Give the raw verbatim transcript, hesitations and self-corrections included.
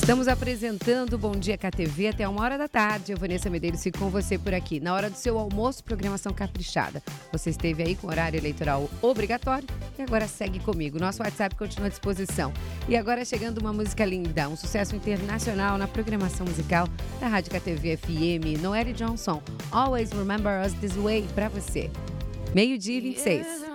Estamos apresentando o Bom Dia K T V até uma hora da tarde. Eu, Vanessa Medeiros, fico com você por aqui. Na hora do seu almoço, programação caprichada. Você esteve aí com horário eleitoral obrigatório e agora segue comigo. Nosso WhatsApp continua à disposição. E agora chegando uma música linda, um sucesso internacional na programação musical da Rádio K T V F M. Noelle Johnson, Always Remember Us This Way, pra você. Meio-dia e vinte e seis.